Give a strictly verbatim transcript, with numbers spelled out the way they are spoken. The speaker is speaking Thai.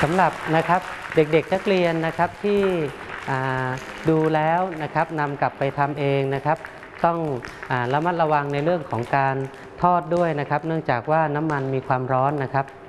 สำหรับนะครับเด็กๆนักเรียนนะครับที่ดูแล้วนะครับนำกลับไปทำเองนะครับต้องระมัดระวังในเรื่องของการทอดด้วยนะครับเนื่องจากว่าน้ำมันมีความร้อนนะครับ